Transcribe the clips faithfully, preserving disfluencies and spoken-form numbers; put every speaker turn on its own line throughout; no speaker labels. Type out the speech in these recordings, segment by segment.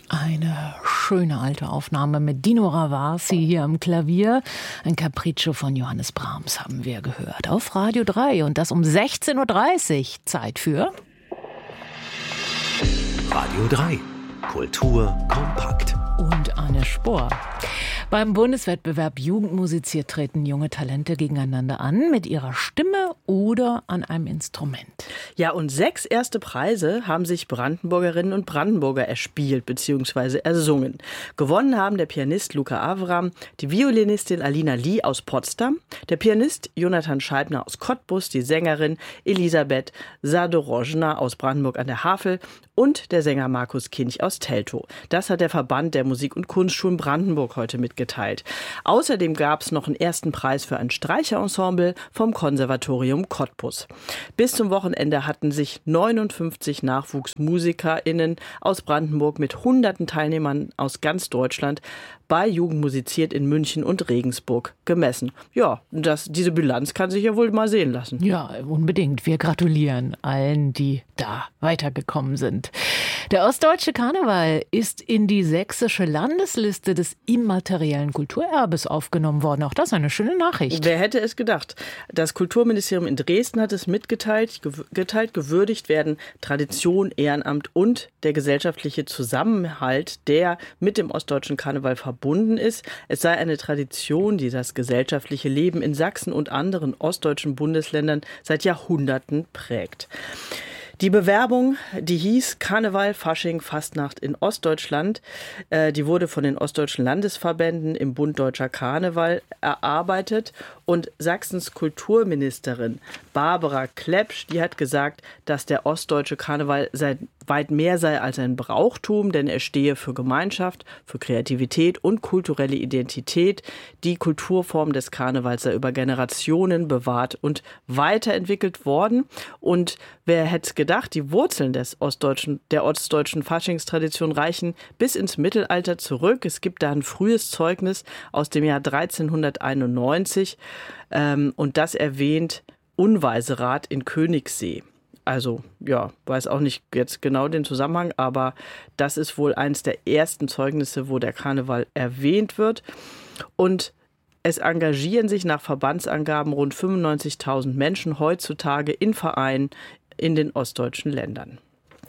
Eine schöne alte Aufnahme mit Dino Ravasi hier am Klavier. Ein Capriccio von Johannes Brahms haben wir gehört auf Radio drei. Und das um sechzehn Uhr dreißig. Zeit für
Radio drei. Kultur kompakt.
Und Anne Spohr. Beim Bundeswettbewerb Jugend musiziert treten junge Talente gegeneinander an, mit ihrer Stimme oder an einem Instrument.
Ja, und sechs erste Preise haben sich Brandenburgerinnen und Brandenburger erspielt bzw. ersungen. Gewonnen haben der Pianist Luca Avram, die Violinistin Alina Lee aus Potsdam, der Pianist Jonathan Scheibner aus Cottbus, die Sängerin Elisabeth Sadorojna aus Brandenburg an der Havel und der Sänger Markus Kinch aus Teltow. Das hat der Verband der Musik- und Kunstschulen Brandenburg heute mitgeteilt. Außerdem gab es noch einen ersten Preis für ein Streicherensemble vom Konservatorium Cottbus. Bis zum Wochenende hatten sich neunundfünfzig NachwuchsmusikerInnen aus Brandenburg mit hunderten Teilnehmern aus ganz Deutschland bei Jugend musiziert in München und Regensburg gemessen. Ja, das, diese Bilanz kann sich ja wohl mal sehen lassen.
Ja, unbedingt. Wir gratulieren allen, die da weitergekommen sind. Der ostdeutsche Karneval ist in die sächsische Landesliste des immateriellen Kulturerbes aufgenommen worden. Auch das eine schöne Nachricht.
Wer hätte es gedacht? Das Kulturministerium in Dresden hat es mitgeteilt. Geteilt, gewürdigt werden Tradition, Ehrenamt und der gesellschaftliche Zusammenhalt, der mit dem ostdeutschen Karneval verbunden ist. Es sei eine Tradition, die das gesellschaftliche Leben in Sachsen und anderen ostdeutschen Bundesländern seit Jahrhunderten prägt. Die Bewerbung, die hieß Karneval, Fasching, Fastnacht in Ostdeutschland, äh, die wurde von den ostdeutschen Landesverbänden im Bund Deutscher Karneval erarbeitet. Und Sachsens Kulturministerin Barbara Klepsch, die hat gesagt, dass der ostdeutsche Karneval seit weit mehr sei als ein Brauchtum, denn er stehe für Gemeinschaft, für Kreativität und kulturelle Identität. Die Kulturform des Karnevals sei über Generationen bewahrt und weiterentwickelt worden. Und wer hätte es gedacht, die Wurzeln des ostdeutschen, der ostdeutschen Faschingstradition reichen bis ins Mittelalter zurück. Es gibt da ein frühes Zeugnis aus dem Jahr dreizehnhunderteinundneunzig ähm, und das erwähnt Unweiserat in Königssee. Also, ja, weiß auch nicht jetzt genau den Zusammenhang, aber das ist wohl eines der ersten Zeugnisse, wo der Karneval erwähnt wird. Und es engagieren sich nach Verbandsangaben rund fünfundneunzigtausend Menschen heutzutage in Vereinen in den ostdeutschen Ländern.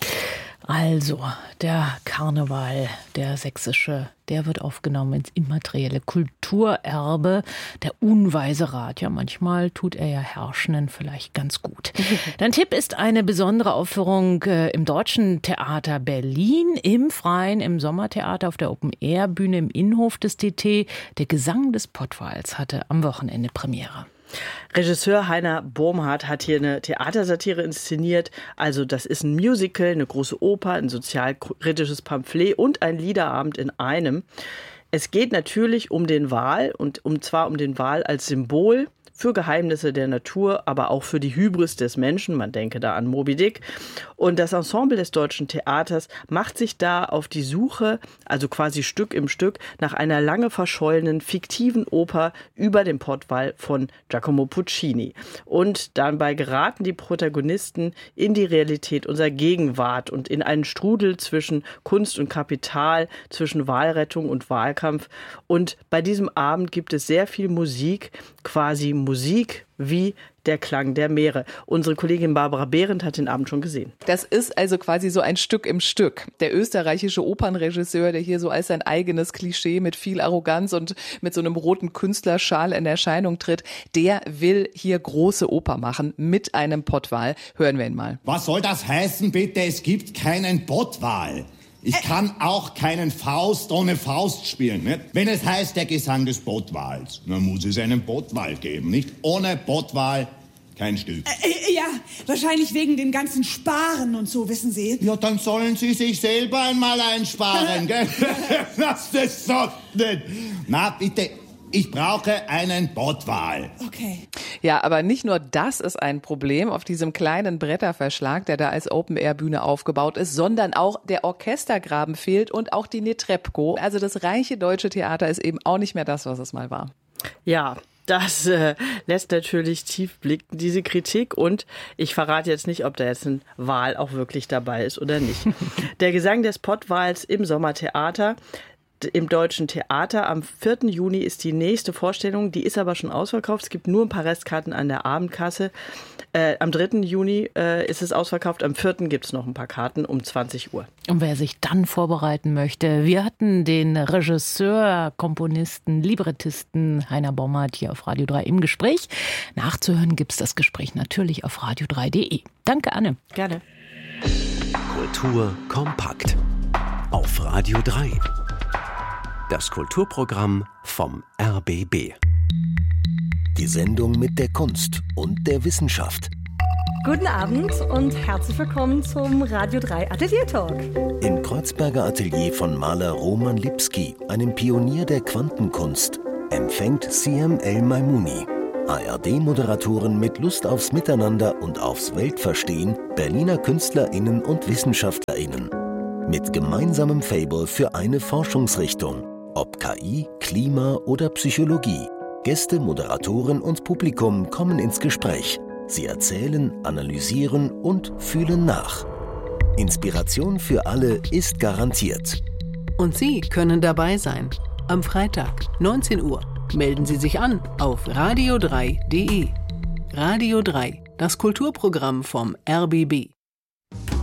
Also, der Karneval, der sächsische, der wird aufgenommen ins immaterielle Kulturerbe. Der Unweiserat, ja, manchmal tut er ja Herrschenden vielleicht ganz gut. Dein Tipp ist eine besondere Aufführung äh, im Deutschen Theater Berlin, im Freien, im Sommertheater auf der Open-Air-Bühne im Innenhof des T T. Der Gesang des Pottwals hatte am Wochenende Premiere.
Regisseur Heiner Bohmhardt hat hier eine Theatersatire inszeniert. Also das ist ein Musical, eine große Oper, ein sozialkritisches Pamphlet und ein Liederabend in einem. Es geht natürlich um den Wal und um zwar um den Wal als Symbol für Geheimnisse der Natur, aber auch für die Hybris des Menschen. Man denke da an Moby Dick. Und das Ensemble des Deutschen Theaters macht sich da auf die Suche, also quasi Stück im Stück, nach einer lange verschollenen, fiktiven Oper über den Pottwal von Giacomo Puccini. Und dabei geraten die Protagonisten in die Realität unserer Gegenwart und in einen Strudel zwischen Kunst und Kapital, zwischen Walrettung und Wahlkampf. Und bei diesem Abend gibt es sehr viel Musik, quasi Musik wie der Klang der Meere. Unsere Kollegin Barbara Behrendt hat den Abend schon gesehen.
Das ist also quasi so ein Stück im Stück. Der österreichische Opernregisseur, der hier so als sein eigenes Klischee mit viel Arroganz und mit so einem roten Künstlerschal in Erscheinung tritt, der will hier große Oper machen mit einem Pottwal. Hören wir ihn mal.
Was soll das heißen, bitte? Es gibt keinen Pottwal. Ich kann auch keinen Faust ohne Faust spielen, nicht? Wenn es heißt, der Gesang des Pottwals, dann muss es einen Pottwal geben, nicht? Ohne Pottwal kein Stück.
Äh, ja, wahrscheinlich wegen den ganzen Sparen und so, wissen Sie.
Ja, dann sollen Sie sich selber einmal einsparen, gell? Das ist so nicht. Na, bitte. Ich brauche einen Pottwal.
Okay.
Ja, aber nicht nur das ist ein Problem auf diesem kleinen Bretterverschlag, der da als Open-Air-Bühne aufgebaut ist, sondern auch der Orchestergraben fehlt und auch die Netrebko. Also das reiche deutsche Theater ist eben auch nicht mehr das, was es mal war.
Ja, Das äh, lässt natürlich tief blicken, diese Kritik. Und ich verrate jetzt nicht, ob da jetzt ein Wal auch wirklich dabei ist oder nicht. Der Gesang des Pottwals im Sommertheater. Im Deutschen Theater. Am vierten Juni ist die nächste Vorstellung, die ist aber schon ausverkauft. Es gibt nur ein paar Restkarten an der Abendkasse. Äh, am dritten Juni äh, ist es ausverkauft, am vierten gibt es noch ein paar Karten um zwanzig Uhr.
Und wer sich dann vorbereiten möchte, wir hatten den Regisseur, Komponisten, Librettisten Heiner Bommert hier auf Radio drei im Gespräch. Nachzuhören gibt es das Gespräch natürlich auf radio drei punkt de. Danke, Anne.
Gerne.
Kultur kompakt auf Radio drei. Das Kulturprogramm vom R B B.
Die Sendung mit der Kunst und der Wissenschaft.
Guten Abend und herzlich willkommen zum Radio drei Atelier Talk.
Im Kreuzberger Atelier von Maler Roman Lipski, einem Pionier der Quantenkunst, empfängt C M El-Maimouni. A R D-Moderatoren mit Lust aufs Miteinander und aufs Weltverstehen, Berliner KünstlerInnen und WissenschaftlerInnen. Mit gemeinsamem Faible für eine Forschungsrichtung. Ob K I, Klima oder Psychologie. Gäste, Moderatoren und Publikum kommen ins Gespräch. Sie erzählen, analysieren und fühlen nach. Inspiration für alle ist garantiert.
Und Sie können dabei sein. Am Freitag, neunzehn Uhr. Melden Sie sich an auf radio drei punkt de. Radio drei, das Kulturprogramm vom R B B.